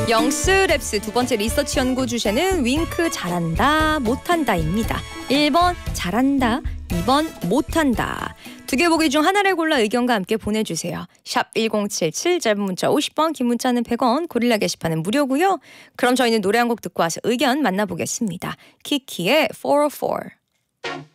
영스 랩스 두 번째 리서치 연구 주제는 윙크 잘한다 못한다입니다. 1번 잘한다, 2번 못한다. 두 개 보기 중 하나를 골라 의견과 함께 보내주세요. 샵 1077, 짧은 문자 50원, 긴 문자는 100원, 고릴라 게시판은 무료고요. 그럼 저희는 노래 한 곡 듣고 와서 의견 만나보겠습니다. 키키의 404.